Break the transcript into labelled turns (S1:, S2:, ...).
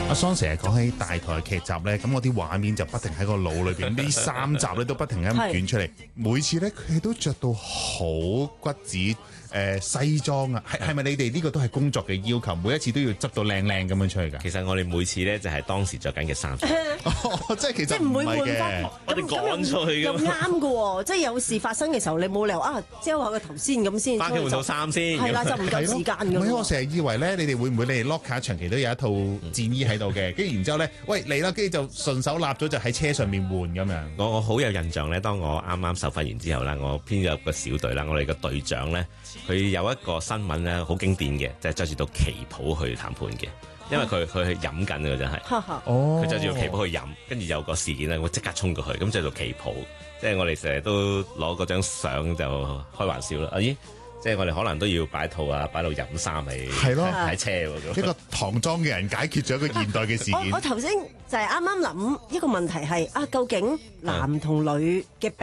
S1: 阿桑成日講起大台劇集咧，咁我啲畫面就不停喺個腦裏邊，呢3集咧都不停咁捲出嚟。每次咧佢哋都着到好骨子西裝啊，係咪你哋呢個都係工作嘅要求？每一次都要執到靚靚咁樣出去㗎？
S2: 其實我哋每次咧就係當時着緊嘅衫，
S1: 即係其實唔係嘅，
S2: 我哋趕出去
S3: 又啱嘅喎，即係有事發生嘅時候，你冇理由遮下個頭先咁先。
S2: 翻去換套衫先，
S3: 係啦，就唔夠時間㗎。
S1: 唔係，我成日以為咧，你哋會唔會你哋 locker 長期都有一套戰衣喺度嘅，跟住然之後咧，喂嚟啦，跟住就順手立咗就喺車上面換咁樣。
S2: 我好有印象咧，當我啱啱受訓完之後啦，我編咗個小隊啦，我哋個隊長咧，佢有一個新聞咧，好經典嘅，就係着住到旗袍去談判嘅，因為佢去飲緊嘅真係，佢着住個旗袍去飲，跟住有個事件咧，我即刻衝過去，咁着到旗袍，即係我哋成日都攞嗰張相就開玩笑啦，咦？即係我哋可能都要擺套擺到飲衫喺車喎。
S1: 一個唐裝嘅人解決咗一個現代嘅事件。
S3: 我頭先就係啱啱諗一個問題係究竟男同女嘅